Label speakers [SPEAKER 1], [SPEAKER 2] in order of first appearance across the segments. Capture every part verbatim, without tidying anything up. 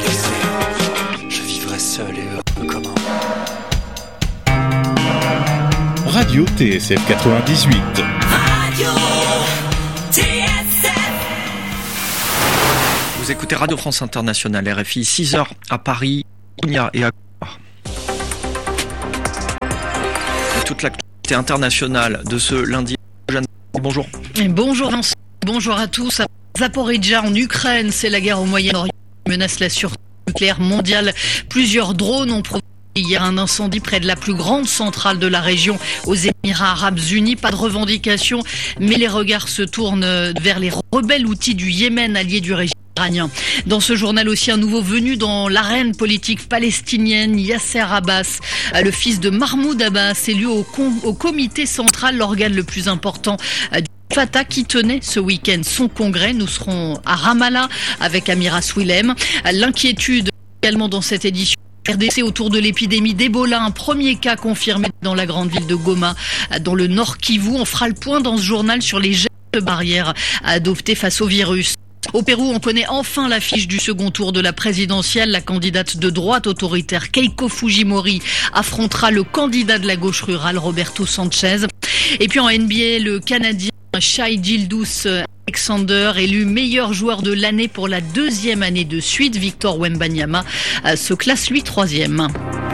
[SPEAKER 1] Je vivrai seul et heureux comme un...
[SPEAKER 2] Radio T S F quatre-vingt-dix-huit.
[SPEAKER 3] Radio T S F.
[SPEAKER 4] Vous écoutez Radio France Internationale, R F I, six heures à Paris, et à toute l'actualité internationale de ce lundi. Jeanne, bonjour.
[SPEAKER 5] Bonjour Vincent, bonjour à tous. À Zaporijia en Ukraine, c'est la guerre au Moyen-Orient qui menace la sûreté nucléaire mondiale. Plusieurs drones ont provoqué hier un incendie près de la plus grande centrale de la région aux Émirats Arabes Unis. Pas de revendication, mais les regards se tournent vers les rebelles outils du Yémen, alliés du régime iranien. Dans ce journal aussi, un nouveau venu dans l'arène politique palestinienne, Yasser Abbas, le fils de Mahmoud Abbas, élu au, com- au comité central, l'organe le plus important du Fatah, qui tenait ce week-end son congrès. Nous serons à Ramallah avec Amira Swilem. L'inquiétude également dans cette édition R D C autour de l'épidémie d'Ebola, un premier cas confirmé dans la grande ville de Goma, dans le Nord Kivu. On fera le point dans ce journal sur les gestes barrières à adopter face au virus. Au Pérou, on connaît enfin l'affiche du second tour de la présidentielle. La candidate de droite autoritaire Keiko Fujimori affrontera le candidat de la gauche rurale Roberto Sanchez. Et puis en N B A, le Canadien Shai Gilgeous-Alexander, élu meilleur joueur de l'année pour la deuxième année de suite. Victor Wembanyama se classe lui troisième.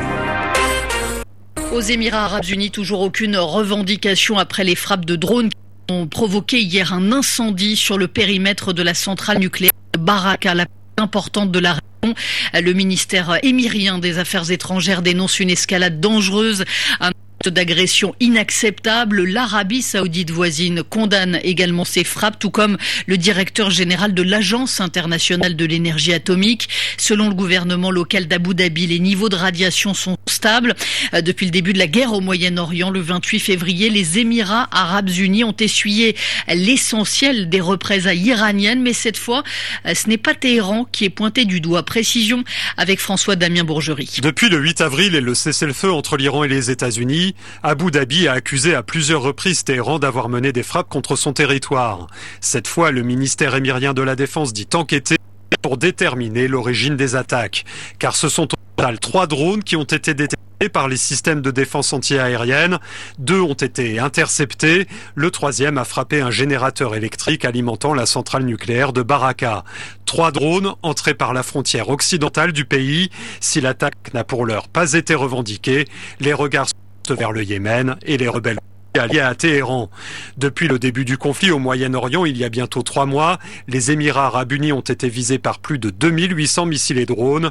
[SPEAKER 5] Aux Émirats Arabes Unis, toujours aucune revendication après les frappes de drones ont provoqué hier un incendie sur le périmètre de la centrale nucléaire de Baraka, la plus importante de la région. Le ministère émirien des Affaires étrangères dénonce une escalade dangereuse, un acte d'agression inacceptable. L'Arabie saoudite voisine condamne également ces frappes, tout comme le directeur général de l'Agence internationale de l'énergie atomique. Selon le gouvernement local d'Abu Dhabi, les niveaux de radiation sont stables. Depuis le début de la guerre au Moyen-Orient, le vingt-huit février, les Émirats Arabes Unis ont essuyé l'essentiel des représailles iraniennes, mais cette fois, ce n'est pas Téhéran qui est pointé du doigt. Précision avec François-Damien Bourgerie.
[SPEAKER 6] Depuis le huit avril et le cessez-le-feu entre l'Iran et les États-Unis, Abu Dhabi a accusé à plusieurs reprises Téhéran d'avoir mené des frappes contre son territoire. Cette fois, le ministère émirien de la Défense dit enquêter pour déterminer l'origine des attaques. Car ce sont au total trois drones qui ont été détectés par les systèmes de défense anti-aérienne. Deux ont été interceptés. Le troisième a frappé un générateur électrique alimentant la centrale nucléaire de Baraka. Trois drones entrés par la frontière occidentale du pays. Si l'attaque n'a pour l'heure pas été revendiquée, les regards vers le Yémen et les rebelles alliés à Téhéran. Depuis le début du conflit au Moyen-Orient, il y a bientôt trois mois, les Émirats Arabes Unis ont été visés par plus de deux mille huit cents missiles et drones.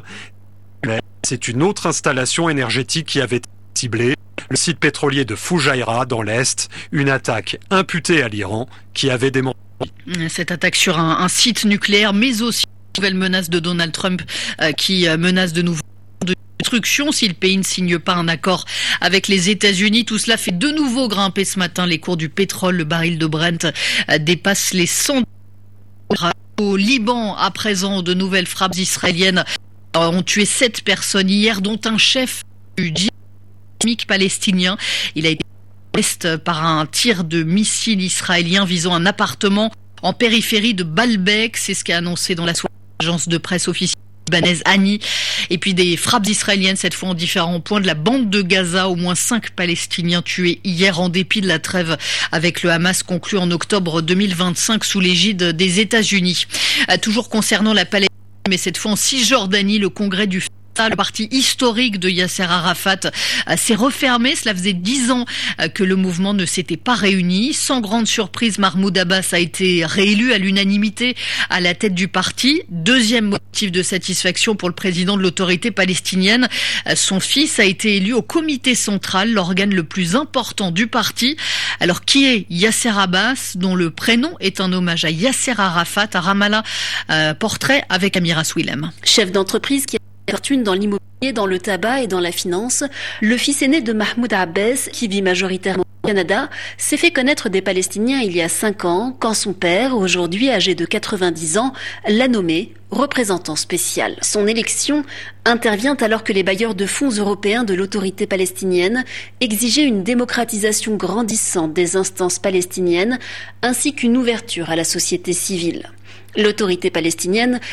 [SPEAKER 6] C'est une autre installation énergétique qui avait été ciblée, le site pétrolier de Fujairah dans l'Est, une attaque imputée à l'Iran qui avait démenti.
[SPEAKER 5] Cette attaque sur un, un site nucléaire, mais aussi une nouvelle menace de Donald Trump euh, qui euh, menace de nouveau de destruction si le pays ne signe pas un accord avec les États-Unis. Tout cela fait de nouveau grimper ce matin les cours du pétrole. Le baril de Brent euh, dépasse les cent dollars. Au Liban, à présent, de nouvelles frappes israéliennes euh, ont tué sept personnes hier, dont un chef du djihad palestinien. Il a été est par un tir de missile israélien visant un appartement en périphérie de Baalbek. C'est ce qu'a annoncé dans la soirée l'agence de presse officielle libanaise Ani. Et puis des frappes israéliennes, cette fois en différents points de la bande de Gaza. Au moins cinq Palestiniens tués hier en dépit de la trêve avec le Hamas conclue en octobre deux mille vingt-cinq sous l'égide des États-Unis. Toujours concernant la Palestine, mais cette fois en Cisjordanie, le congrès du le parti historique de Yasser Arafat s'est refermé. Cela faisait dix ans que le mouvement ne s'était pas réuni. Sans grande surprise, Mahmoud Abbas a été réélu à l'unanimité à la tête du parti. Deuxième motif de satisfaction pour le président de l'autorité palestinienne. Son fils a été élu au comité central, l'organe le plus important du parti. Alors, qui est Yasser Abbas, dont le prénom est un hommage à Yasser Arafat, à Ramallah? euh, Portrait avec Amira Swilem.
[SPEAKER 7] Chef d'entreprise qui fortune dans l'immobilier, dans le tabac et dans la finance, le fils aîné de Mahmoud Abbas, qui vit majoritairement au Canada, s'est fait connaître des Palestiniens il y a cinq ans, quand son père, aujourd'hui âgé de quatre-vingt-dix ans, l'a nommé représentant spécial. Son élection intervient alors que les bailleurs de fonds européens de l'autorité palestinienne exigeaient une démocratisation grandissante des instances palestiniennes, ainsi qu'une ouverture à la société civile. L'autorité palestinienne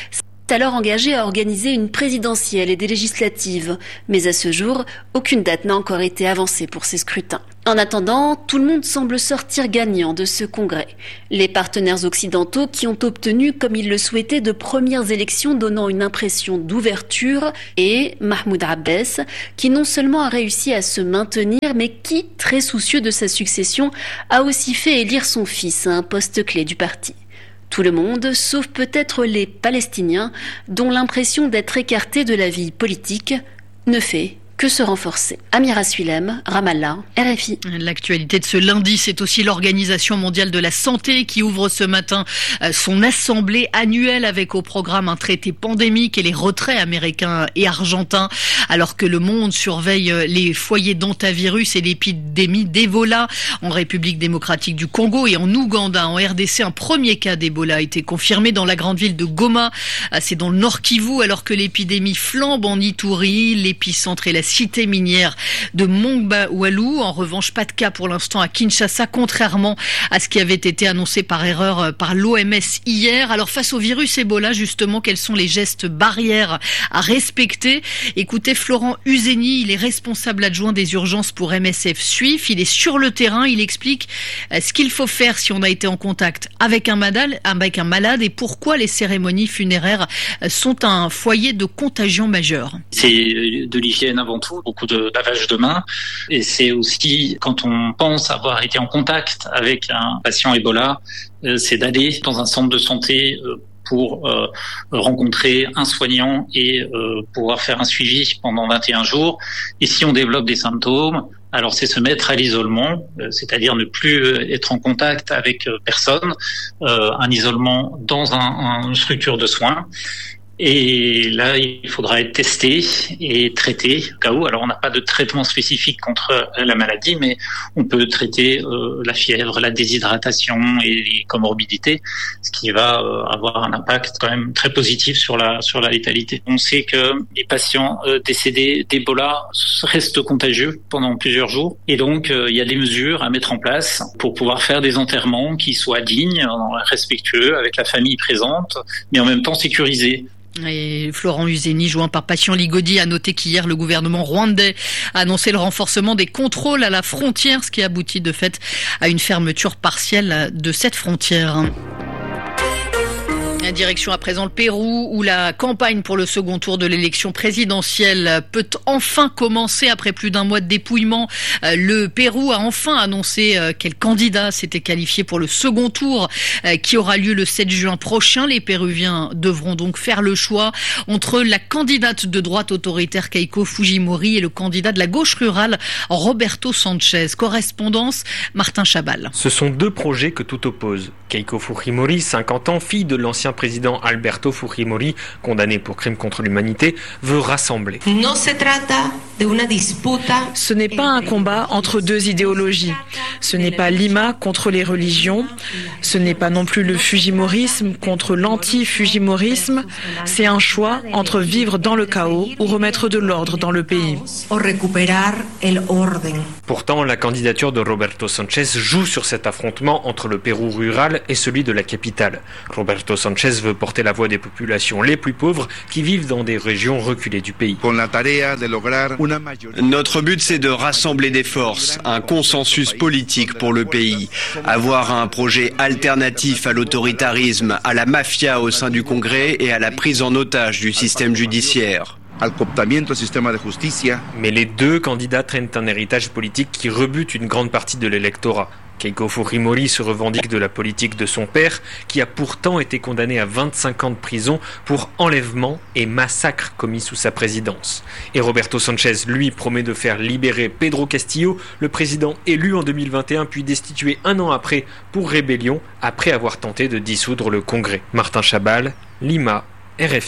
[SPEAKER 7] alors engagé à organiser une présidentielle et des législatives. Mais à ce jour, aucune date n'a encore été avancée pour ces scrutins. En attendant, tout le monde semble sortir gagnant de ce congrès. Les partenaires occidentaux qui ont obtenu, comme ils le souhaitaient, de premières élections donnant une impression d'ouverture, et Mahmoud Abbas, qui non seulement a réussi à se maintenir, mais qui, très soucieux de sa succession, a aussi fait élire son fils à un poste clé du parti. Tout le monde, sauf peut-être les Palestiniens, dont l'impression d'être écartés de la vie politique ne fait que se renforcer. Amira Suilem, Ramallah, R F I.
[SPEAKER 5] L'actualité de ce lundi, c'est aussi l'Organisation mondiale de la santé qui ouvre ce matin son assemblée annuelle avec au programme un traité pandémique et les retraits américains et argentins, alors que le monde surveille les foyers d'hantavirus et l'épidémie d'Ebola en République démocratique du Congo et en Ouganda. En R D C, un premier cas d'Ebola a été confirmé dans la grande ville de Goma. C'est dans le Nord Kivu, alors que l'épidémie flambe en Ituri, l'épicentre et la cité minière de Mongba-Walou. En revanche, pas de cas pour l'instant à Kinshasa, contrairement à ce qui avait été annoncé par erreur par l'O M S hier. Alors face au virus Ebola, justement, quels sont les gestes barrières à respecter? Écoutez Florent Uzeni, il est responsable adjoint des urgences pour M S F Suif. Il est sur le terrain, il explique ce qu'il faut faire si on a été en contact avec un malade, avec un malade et pourquoi les cérémonies funéraires sont un foyer de contagion majeure.
[SPEAKER 8] C'est de l'hygiène avant tout, beaucoup de lavage de mains, et c'est aussi quand on pense avoir été en contact avec un patient Ebola, euh, c'est d'aller dans un centre de santé euh, pour euh, rencontrer un soignant et euh, pouvoir faire un suivi pendant vingt et un jours. Et si on développe des symptômes, alors c'est se mettre à l'isolement, euh, c'est-à-dire ne plus être en contact avec euh, personne, euh, un isolement dans un, un, une structure de soins. Et là, il faudra être testé et traité au cas où. Alors, on n'a pas de traitement spécifique contre la maladie, mais on peut traiter euh, la fièvre, la déshydratation et les comorbidités, ce qui va euh, avoir un impact quand même très positif sur la sur la létalité. On sait que les patients euh, décédés d'Ebola restent contagieux pendant plusieurs jours, et donc euh, il y a des mesures à mettre en place pour pouvoir faire des enterrements qui soient dignes, respectueux, avec la famille présente, mais en même temps sécurisés.
[SPEAKER 5] Et Florent Uzeni, joint par Patient Ligodi, a noté qu'hier le gouvernement rwandais a annoncé le renforcement des contrôles à la frontière, ce qui aboutit de fait à une fermeture partielle de cette frontière. Direction à présent le Pérou, où la campagne pour le second tour de l'élection présidentielle peut enfin commencer après plus d'un mois de dépouillement. Le Pérou a enfin annoncé quel candidat s'était qualifié pour le second tour qui aura lieu le sept juin prochain. Les Péruviens devront donc faire le choix entre la candidate de droite autoritaire Keiko Fujimori et le candidat de la gauche rurale Roberto Sanchez. Correspondance Martin Chabal.
[SPEAKER 9] Ce sont deux projets que tout oppose. Keiko Fujimori, cinquante ans, fille de l'ancien président Alberto Fujimori, condamné pour crimes contre l'humanité, veut rassembler.
[SPEAKER 10] Ce n'est pas un combat entre deux idéologies. Ce n'est pas Lima contre les religions. Ce n'est pas non plus le fujimorisme contre l'anti-fujimorisme. C'est un choix entre vivre dans le chaos ou remettre de l'ordre dans le pays.
[SPEAKER 9] Pourtant, la candidature de Roberto Sanchez joue sur cet affrontement entre le Pérou rural et celui de la capitale. Roberto Sanchez veut porter la voix des populations les plus pauvres qui vivent dans des régions reculées du pays.
[SPEAKER 11] Notre but, c'est de rassembler des forces, un consensus politique pour le pays, avoir un projet alternatif à l'autoritarisme, à la mafia au sein du Congrès et à la prise en otage du système judiciaire.
[SPEAKER 9] Mais les deux candidats traînent un héritage politique qui rebute une grande partie de l'électorat. Keiko Fujimori se revendique de la politique de son père, qui a pourtant été condamné à vingt-cinq ans de prison pour enlèvement et massacre commis sous sa présidence. Et Roberto Sanchez, lui, promet de faire libérer Pedro Castillo, le président élu en deux mille vingt et un, puis destitué un an après pour rébellion, après avoir tenté de dissoudre le Congrès. Martin Chabal, Lima, R F I.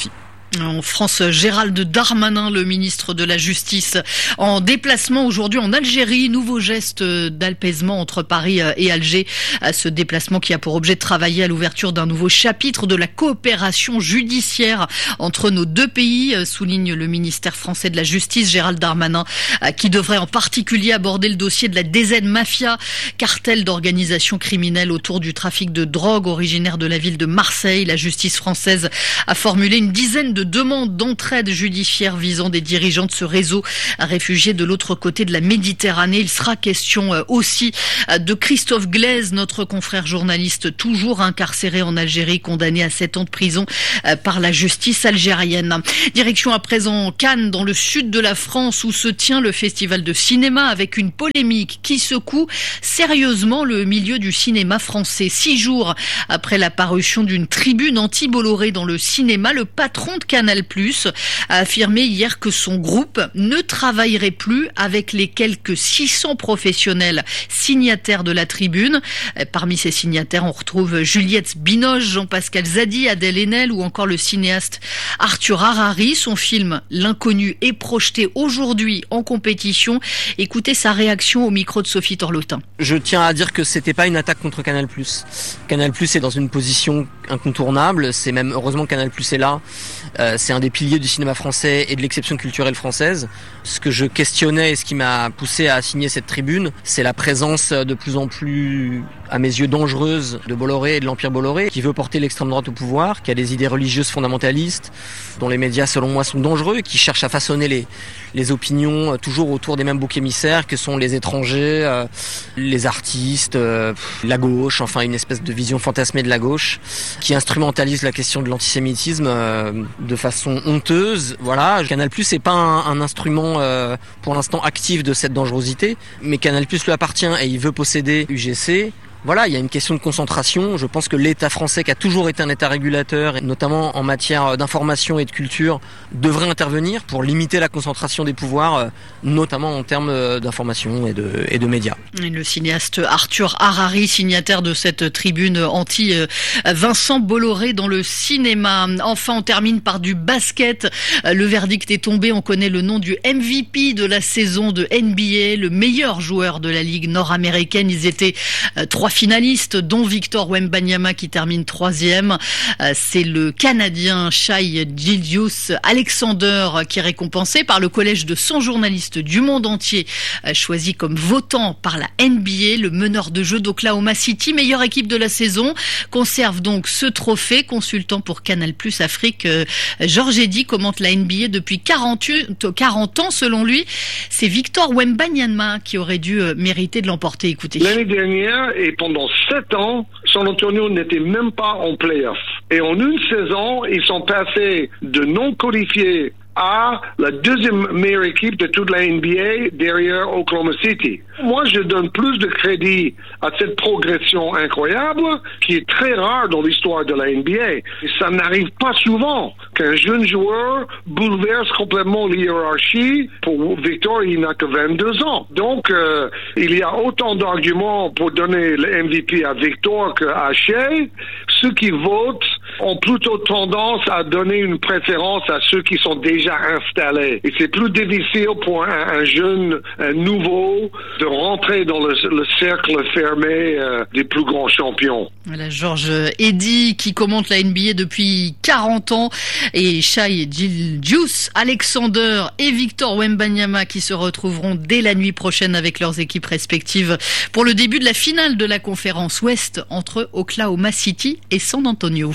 [SPEAKER 5] En France, Gérald Darmanin, le ministre de la Justice, en déplacement aujourd'hui en Algérie. Nouveau geste d'apaisement entre Paris et Alger. Ce déplacement qui a pour objet de travailler à l'ouverture d'un nouveau chapitre de la coopération judiciaire entre nos deux pays, souligne le ministère français de la Justice, Gérald Darmanin, qui devrait en particulier aborder le dossier de la D Z Mafia, cartel d'organisation criminelle autour du trafic de drogue originaire de la ville de Marseille. La justice française a formulé une dizaine de demandes d'entraide judiciaire visant des dirigeants de ce réseau réfugiés de l'autre côté de la Méditerranée. Il sera question aussi de Christophe Glaise, notre confrère journaliste toujours incarcéré en Algérie, condamné à sept ans de prison par la justice algérienne. Direction à présent Cannes, dans le sud de la France, où se tient le festival de cinéma avec une polémique qui secoue sérieusement le milieu du cinéma français. Six jours après la parution d'une tribune anti-Bolloré dans le cinéma, le patron de Canal plus, a affirmé hier que son groupe ne travaillerait plus avec les quelques six cents professionnels signataires de la tribune. Parmi ces signataires, on retrouve Juliette Binoche, Jean-Pascal Zadi, Adèle Haenel ou encore le cinéaste Arthur Harari. Son film L'Inconnu est projeté aujourd'hui en compétition. Écoutez sa réaction au micro de Sophie Torlotin.
[SPEAKER 12] Je tiens à dire que c'était pas une attaque contre Canal plus. Canal plus est dans une position incontournable. C'est même heureusement que Canal plus est là. Euh, c'est un des piliers du cinéma français et de l'exception culturelle française. Ce que je questionnais et ce qui m'a poussé à signer cette tribune, c'est la présence de plus en plus, à mes yeux, dangereuse de Bolloré et de l'Empire Bolloré, qui veut porter l'extrême droite au pouvoir, qui a des idées religieuses fondamentalistes, dont les médias, selon moi, sont dangereux, qui cherchent à façonner les, les opinions euh, toujours autour des mêmes boucs émissaires que sont les étrangers, euh, les artistes, euh, la gauche, enfin une espèce de vision fantasmée de la gauche, qui instrumentalise la question de l'antisémitisme euh, de façon honteuse. Voilà, Canal plus n'est pas un, un instrument euh, pour l'instant actif de cette dangerosité, mais Canal plus lui appartient et il veut posséder U G C. Voilà, il y a une question de concentration. Je pense que l'État français, qui a toujours été un État régulateur, notamment en matière d'information et de culture, devrait intervenir pour limiter la concentration des pouvoirs, notamment en termes d'information et de, et de médias.
[SPEAKER 5] Et le cinéaste Arthur Harari, signataire de cette tribune anti-Vincent Bolloré dans le cinéma. Enfin, on termine par du basket. Le verdict est tombé. On connaît le nom du M V P de la saison de N B A, le meilleur joueur de la Ligue nord-américaine. Ils étaient trois finalistes, dont Victor Wembanyama qui termine troisième. C'est le Canadien Shai Gilgeous-Alexander qui est récompensé par le collège de cent journalistes du monde entier, choisi comme votant par la N B A. Le meneur de jeu d'Oklahoma City, meilleure équipe de la saison, conserve donc ce trophée. Consultant pour Canal plus Afrique, Georges Eddy commente la N B A depuis quarante ans. Selon lui, c'est Victor Wembanyama qui aurait dû mériter de l'emporter. Écoutez.
[SPEAKER 13] L'année dernière, et pendant sept ans, San Antonio n'était même pas en play-off. Et en une saison, ils sont passés de non qualifiés à la deuxième meilleure équipe de toute la N B A derrière Oklahoma City. Moi, je donne plus de crédit à cette progression incroyable qui est très rare dans l'histoire de la N B A. Et ça n'arrive pas souvent qu'un jeune joueur bouleverse complètement l'hiérarchie. Pour Victor, il n'a que vingt-deux ans. Donc, euh, il y a autant d'arguments pour donner le M V P à Victor qu'à Shai. Ceux qui votent ont plutôt tendance à donner une préférence à ceux qui sont déjà installés. Et c'est plus difficile pour un, un jeune, un nouveau, de rentrer dans le, le cercle fermé euh, des plus grands champions.
[SPEAKER 5] Voilà, Georges Eddy qui commente la N B A depuis quarante ans et Shai Gilgeous-Alexander et Victor Wembanyama qui se retrouveront dès la nuit prochaine avec leurs équipes respectives pour le début de la finale de la conférence Ouest entre Oklahoma City et San Antonio.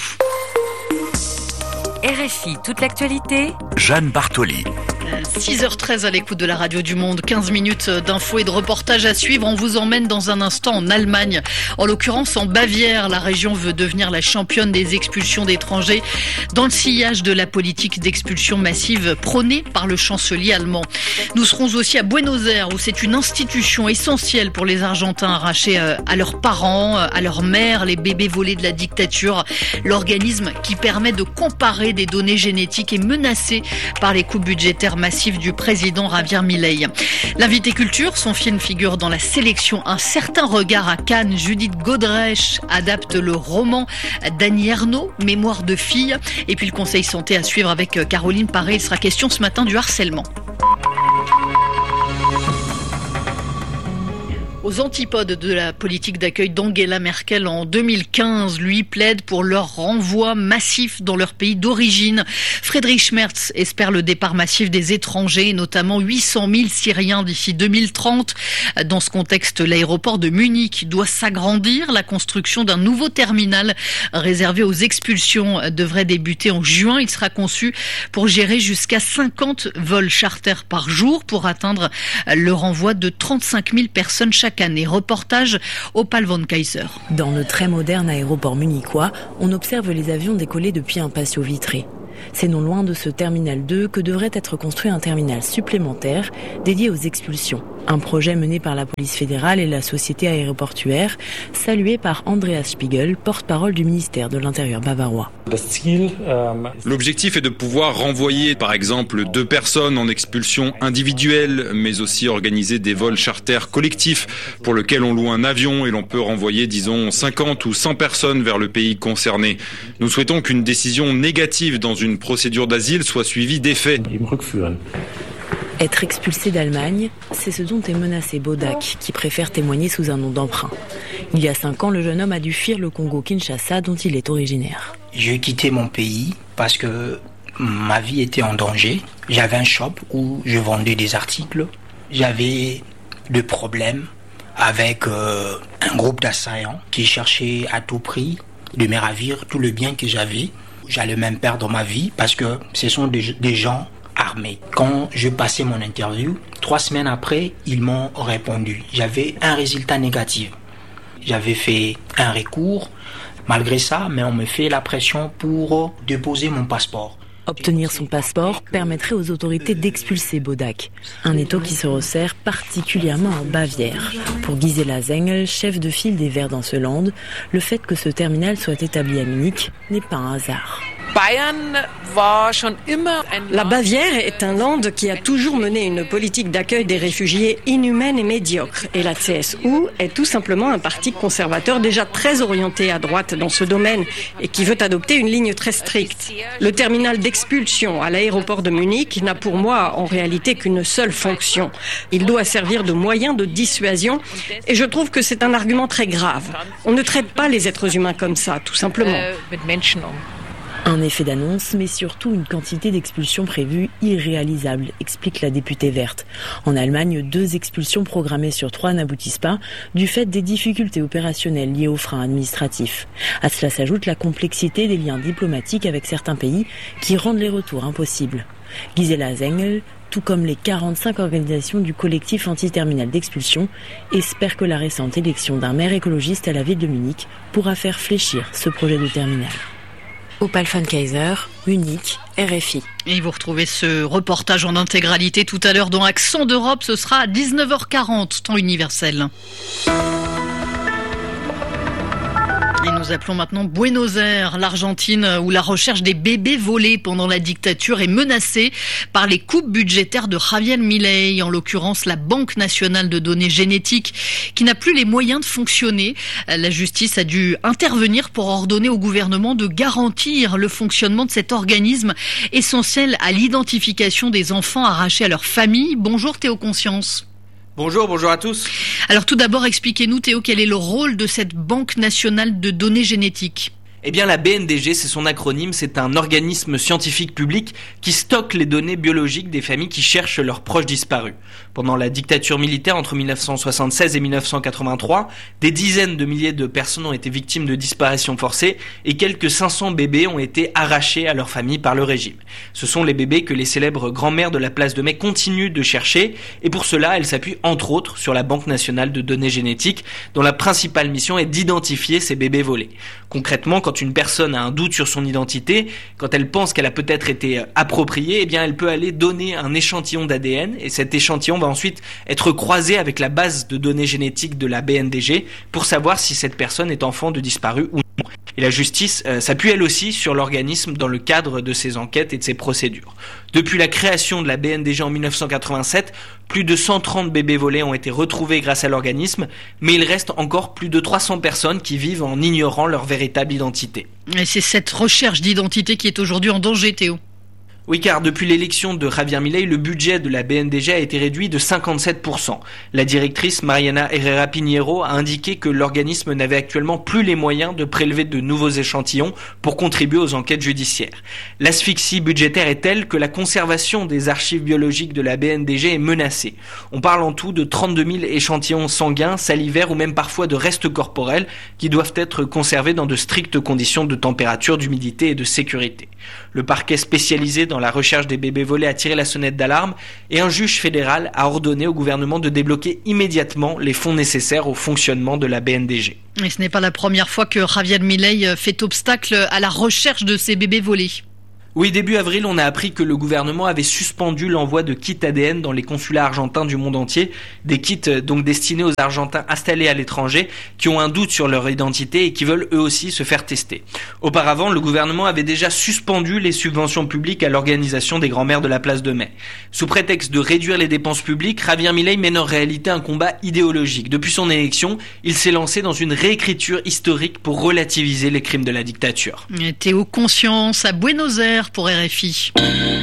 [SPEAKER 3] R F I, toute l'actualité.
[SPEAKER 2] Jeanne Bartoli.
[SPEAKER 5] six heures treize à l'écoute de la Radio du Monde, quinze minutes d'infos et de reportages à suivre. On vous emmène dans un instant en Allemagne, en l'occurrence en Bavière. La région veut devenir la championne des expulsions d'étrangers dans le sillage de la politique d'expulsion massive prônée par le chancelier allemand. Nous serons aussi à Buenos Aires où c'est une institution essentielle pour les Argentins arrachés à leurs parents, à leurs mères, les bébés volés de la dictature. L'organisme qui permet de comparer des données génétiques est menacé par les coupes budgétaires massives initiative du président Javier Milei. L'invité culture, son film figure dans la sélection Un certain regard à Cannes. Judith Godrèche adapte le roman d'Annie Ernaux, Mémoire de fille. Et puis le conseil santé à suivre avec Caroline Paré. Il sera question ce matin du harcèlement. Aux antipodes de la politique d'accueil d'Angela Merkel en deux mille quinze, lui plaide pour leur renvoi massif dans leur pays d'origine. Friedrich Merz espère le départ massif des étrangers, notamment huit cent mille Syriens d'ici deux mille trente. Dans ce contexte, l'aéroport de Munich doit s'agrandir. La construction d'un nouveau terminal réservé aux expulsions devrait débuter en juin. Il sera conçu pour gérer jusqu'à cinquante vols charters par jour pour atteindre le renvoi de trente-cinq mille personnes chaque année. Reportage Opal von Kaiser.
[SPEAKER 14] Dans le très moderne aéroport munichois, on observe les avions décoller depuis un patio vitré. C'est non loin de ce terminal deux que devrait être construit un terminal supplémentaire dédié aux expulsions. Un projet mené par la police fédérale et la société aéroportuaire, salué par Andreas Spiegel, porte-parole du ministère de l'Intérieur bavarois.
[SPEAKER 15] L'objectif est de pouvoir renvoyer par exemple deux personnes en expulsion individuelle, mais aussi organiser des vols charters collectifs pour lesquels on loue un avion et l'on peut renvoyer disons cinquante ou cent personnes vers le pays concerné. Nous souhaitons qu'une décision négative dans une procédure d'asile soit suivie d'effets.
[SPEAKER 14] Être expulsé d'Allemagne, c'est ce dont est menacé Bodak, qui préfère témoigner sous un nom d'emprunt. Il y a cinq ans, le jeune homme a dû fuir le Congo-Kinshasa dont il est originaire.
[SPEAKER 16] J'ai quitté mon pays parce que ma vie était en danger. J'avais un shop où je vendais des articles. J'avais des problèmes avec euh, un groupe d'assaillants qui cherchaient à tout prix de me ravir tout le bien que j'avais. J'allais même perdre ma vie parce que ce sont des, des gens armés. Quand je passais mon interview, trois semaines après, ils m'ont répondu. J'avais un résultat négatif. J'avais fait un recours. Malgré ça, mais on me fait la pression pour déposer mon passeport.
[SPEAKER 14] Obtenir son passeport permettrait aux autorités d'expulser Bodak, un étau qui se resserre particulièrement en Bavière. Pour Gisela Zengel, chef de file des Verts dans ce land, le fait que ce terminal soit établi à Munich n'est pas un hasard.
[SPEAKER 17] La Bavière est un land qui a toujours mené une politique d'accueil des réfugiés inhumaine et médiocre. Et la C S U est tout simplement un parti conservateur déjà très orienté à droite dans ce domaine et qui veut adopter une ligne très stricte. Le terminal d'expulsion à l'aéroport de Munich n'a pour moi en réalité qu'une seule fonction. Il doit servir de moyen de dissuasion et je trouve que c'est un argument très grave. On ne traite pas les êtres humains comme ça, tout simplement.
[SPEAKER 14] Un effet d'annonce, mais surtout une quantité d'expulsions prévues irréalisable, explique la députée verte. En Allemagne, deux expulsions programmées sur trois n'aboutissent pas, du fait des difficultés opérationnelles liées aux freins administratifs. À cela s'ajoute la complexité des liens diplomatiques avec certains pays qui rendent les retours impossibles. Gisela Zengel, tout comme les quarante-cinq organisations du collectif anti-terminal d'expulsion, espère que la récente élection d'un maire écologiste à la ville de Munich pourra faire fléchir ce projet de terminal. Opal von Kaiser, Munich, R F I.
[SPEAKER 5] Et vous retrouvez ce reportage en intégralité tout à l'heure dans Accent d'Europe. Ce sera à dix-neuf heures quarante, temps universel. Et nous appelons maintenant Buenos Aires, l'Argentine, où la recherche des bébés volés pendant la dictature est menacée par les coupes budgétaires de Javier Milei, en l'occurrence la Banque nationale de données génétiques, qui n'a plus les moyens de fonctionner. La justice a dû intervenir pour ordonner au gouvernement de garantir le fonctionnement de cet organisme essentiel à l'identification des enfants arrachés à leur famille. Bonjour Théo Conscience.
[SPEAKER 18] Bonjour, bonjour à tous.
[SPEAKER 5] Alors tout d'abord, expliquez-nous Théo, quel est le rôle de cette Banque nationale de données génétiques ?
[SPEAKER 18] Eh bien, la B N D G, c'est son acronyme, c'est un organisme scientifique public qui stocke les données biologiques des familles qui cherchent leurs proches disparus. Pendant la dictature militaire entre mille neuf cent soixante-seize et mille neuf cent quatre-vingt-trois, des dizaines de milliers de personnes ont été victimes de disparitions forcées et quelques cinq cents bébés ont été arrachés à leur famille par le régime. Ce sont les bébés que les célèbres grands-mères de la place de Mai continuent de chercher et pour cela, elles s'appuient entre autres sur la Banque nationale de données génétiques dont la principale mission est d'identifier ces bébés volés. Concrètement, quand une personne a un doute sur son identité, quand elle pense qu'elle a peut-être été appropriée, eh bien elle peut aller donner un échantillon d'A D N et cet échantillon va ensuite être croisé avec la base de données génétiques de la B N D G pour savoir si cette personne est enfant de disparu ou non. Et la justice euh, s'appuie elle aussi sur l'organisme dans le cadre de ses enquêtes et de ses procédures. Depuis la création de la B N D G en dix-neuf cent quatre-vingt-sept, plus de cent trente bébés volés ont été retrouvés grâce à l'organisme, mais il reste encore plus de trois cents personnes qui vivent en ignorant leur véritable identité.
[SPEAKER 5] Et c'est cette recherche d'identité qui est aujourd'hui en danger, Théo.
[SPEAKER 18] Oui, car depuis l'élection de Javier Milei, le budget de la B N D G a été réduit de cinquante-sept pour cent. La directrice Mariana Herrera Pinheiro a indiqué que l'organisme n'avait actuellement plus les moyens de prélever de nouveaux échantillons pour contribuer aux enquêtes judiciaires. L'asphyxie budgétaire est telle que la conservation des archives biologiques de la B N D G est menacée. On parle en tout de trente-deux mille échantillons sanguins, salivaires ou même parfois de restes corporels qui doivent être conservés dans de strictes conditions de température, d'humidité et de sécurité. Le parquet spécialisé dans la recherche des bébés volés a tiré la sonnette d'alarme et un juge fédéral a ordonné au gouvernement de débloquer immédiatement les fonds nécessaires au fonctionnement de la B N D G.
[SPEAKER 5] Et ce n'est pas la première fois que Javier Milei fait obstacle à la recherche de ces bébés volés.
[SPEAKER 18] Oui, début avril, on a appris que le gouvernement avait suspendu l'envoi de kits A D N dans les consulats argentins du monde entier, des kits donc destinés aux Argentins installés à l'étranger qui ont un doute sur leur identité et qui veulent eux aussi se faire tester. Auparavant, le gouvernement avait déjà suspendu les subventions publiques à l'organisation des grands-mères de la place de Mai. Sous prétexte de réduire les dépenses publiques, Javier Milei mène en réalité un combat idéologique. Depuis son élection, il s'est lancé dans une réécriture historique pour relativiser les crimes de la dictature.
[SPEAKER 5] Et Théo Conscience à Buenos Aires pour R F I.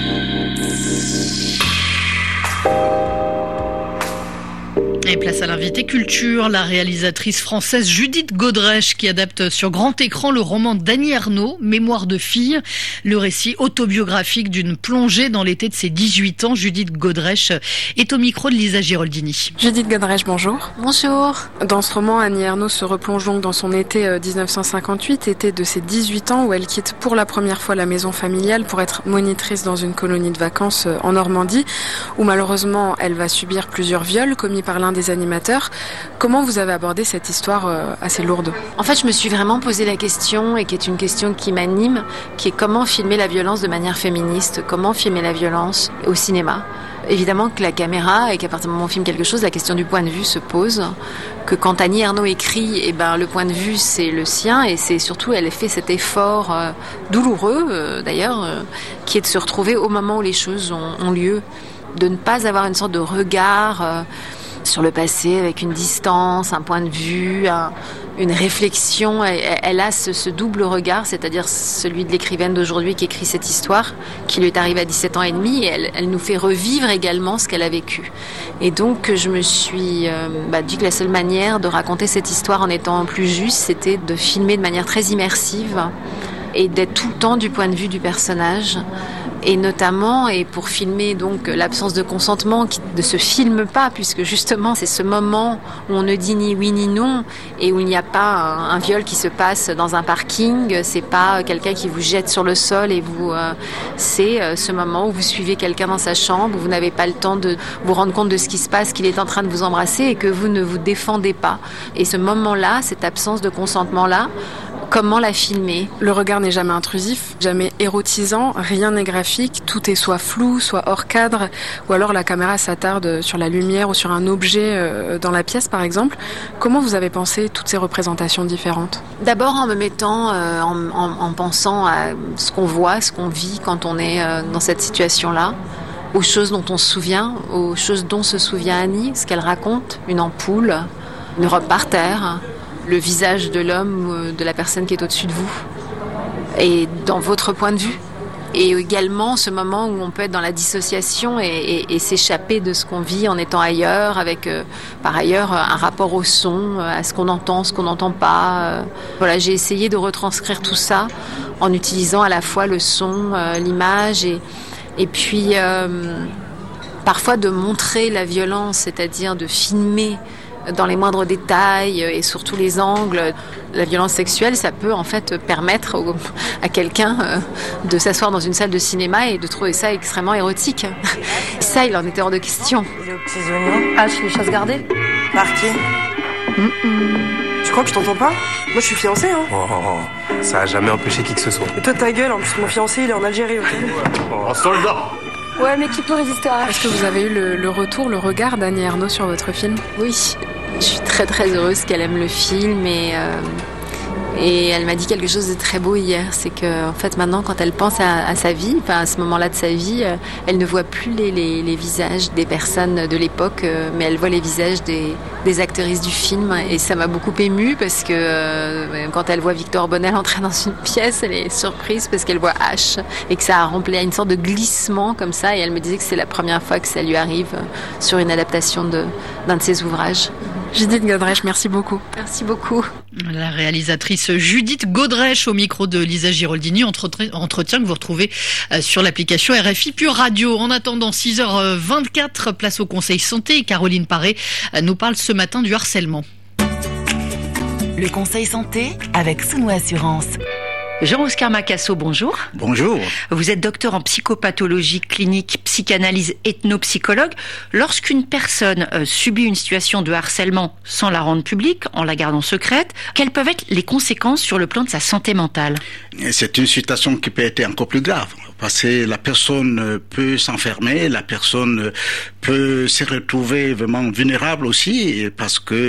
[SPEAKER 5] Et place à l'invité culture, la réalisatrice française Judith Godrèche qui adapte sur grand écran le roman d'Annie Ernaux, Mémoire de fille, le récit autobiographique d'une plongée dans l'été de ses dix-huit ans. Judith Godrèche est au micro de Lisa Giroldigny.
[SPEAKER 19] Judith Godrèche, bonjour.
[SPEAKER 20] Bonjour.
[SPEAKER 19] Dans ce roman, Annie Ernaux se replonge donc dans son été dix-neuf cent cinquante-huit, été de ses dix-huit ans où elle quitte pour la première fois la maison familiale pour être monitrice dans une colonie de vacances en Normandie, où malheureusement elle va subir plusieurs viols commis par l'un des animateurs. Comment vous avez abordé cette histoire euh, assez lourde ?
[SPEAKER 20] En fait, je me suis vraiment posé la question, et qui est une question qui m'anime, qui est comment filmer la violence de manière féministe, comment filmer la violence au cinéma. Évidemment que la caméra, et qu'à partir du moment où on filme quelque chose, la question du point de vue se pose, que quand Annie Ernaux écrit, eh ben, le point de vue c'est le sien, et c'est surtout, elle fait cet effort euh, douloureux euh, d'ailleurs, euh, qui est de se retrouver au moment où les choses ont, ont lieu, de ne pas avoir une sorte de regard euh, sur le passé avec une distance, un point de vue, un, une réflexion. Elle, elle a ce, ce double regard, c'est-à-dire celui de l'écrivaine d'aujourd'hui qui écrit cette histoire, qui lui est arrivée à dix-sept ans et demi, et elle, elle nous fait revivre également ce qu'elle a vécu. Et donc je me suis euh, bah, dit que la seule manière de raconter cette histoire en étant plus juste, c'était de filmer de manière très immersive et d'être tout le temps du point de vue du personnage. Et notamment, et pour filmer donc l'absence de consentement qui ne se filme pas, puisque justement c'est ce moment où on ne dit ni oui ni non, et où il n'y a pas un, un viol qui se passe dans un parking, c'est pas quelqu'un qui vous jette sur le sol et vous, euh, c'est euh, ce moment où vous suivez quelqu'un dans sa chambre, où vous n'avez pas le temps de vous rendre compte de ce qui se passe, qu'il est en train de vous embrasser et que vous ne vous défendez pas. Et ce moment-là, cette absence de consentement-là, comment la filmer ?
[SPEAKER 19] Le regard n'est jamais intrusif, jamais érotisant, rien n'est graphique, tout est soit flou, soit hors cadre, ou alors la caméra s'attarde sur la lumière ou sur un objet dans la pièce par exemple. Comment vous avez pensé toutes ces représentations différentes ?
[SPEAKER 20] D'abord en me mettant, euh, en, en, en pensant à ce qu'on voit, ce qu'on vit quand on est euh, dans cette situation-là, aux choses dont on se souvient, aux choses dont se souvient Annie, ce qu'elle raconte, une ampoule, une robe par terre, le visage de l'homme ou de la personne qui est au-dessus de vous, et dans votre point de vue. Et également ce moment où on peut être dans la dissociation et, et, et s'échapper de ce qu'on vit en étant ailleurs, avec euh, par ailleurs un rapport au son, à ce qu'on entend, ce qu'on n'entend pas. Voilà, j'ai essayé de retranscrire tout ça en utilisant à la fois le son, euh, l'image et, et puis euh, parfois de montrer la violence, c'est-à-dire de filmer dans les moindres détails et sur tous les angles. La violence sexuelle, ça peut en fait permettre au, à quelqu'un de s'asseoir dans une salle de cinéma et de trouver ça extrêmement érotique. Ça, il en était hors de question.
[SPEAKER 21] Les petits oignons. Ah, chez les chasses gardées. Par qui ? Mm-mm. Tu crois que je t'entends pas ? Moi, je suis fiancée, hein.
[SPEAKER 22] Oh, ça a jamais empêché qui que ce soit.
[SPEAKER 21] Et toi, ta gueule, en plus, mon fiancé, il est en Algérie, ok ?
[SPEAKER 22] Oh, un soldat !
[SPEAKER 21] Ouais, mais qui peut résister à...
[SPEAKER 19] Est-ce que vous avez eu le, le retour, le regard d'Annie Ernaux sur votre film ?
[SPEAKER 20] Oui, je suis très très heureuse qu'elle aime le film et, euh, Et elle m'a dit quelque chose de très beau hier, c'est que en fait maintenant quand elle pense à, à sa vie, enfin à ce moment-là de sa vie, euh, elle ne voit plus les, les, les visages des personnes de l'époque, euh, mais elle voit les visages des, des actrices du film. Et ça m'a beaucoup émue parce que euh, quand elle voit Victor Bonnel entrer dans une pièce, elle est surprise parce qu'elle voit H et que ça a rempli à une sorte de glissement comme ça. Et elle me disait que c'est la première fois que ça lui arrive sur une adaptation de, d'un de ses ouvrages.
[SPEAKER 19] Judith Godrèche, merci beaucoup.
[SPEAKER 20] Merci beaucoup.
[SPEAKER 5] La réalisatrice Judith Godrèche au micro de Lisa Giraldini, entretien que vous retrouvez sur l'application R F I Pure Radio. En attendant, six heures vingt-quatre, place au Conseil Santé. Caroline Paré nous parle ce matin du harcèlement.
[SPEAKER 3] Le Conseil Santé avec Souno Assurance.
[SPEAKER 1] Jean-Oscar Macasso, bonjour.
[SPEAKER 4] Bonjour.
[SPEAKER 1] Vous êtes docteur en psychopathologie clinique, psychanalyse, ethnopsychologue. Lorsqu'une personne euh, subit une situation de harcèlement sans la rendre publique, en la gardant secrète, quelles peuvent être les conséquences sur le plan de sa santé mentale ?
[SPEAKER 4] C'est une situation qui peut être encore plus grave, parce que la personne peut s'enfermer, la personne peut se retrouver vraiment vulnérable aussi, parce que